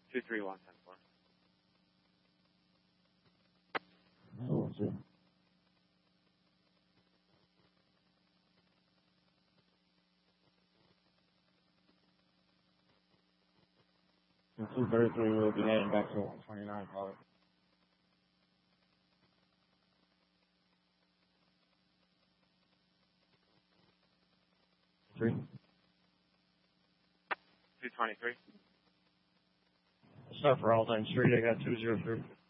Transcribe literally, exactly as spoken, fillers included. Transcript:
two three one ten four. Oh, see. two thirty-three will be heading back to one twenty-nine, call it. Three. two twenty-three. Start for Alpine Street, I got two zero three.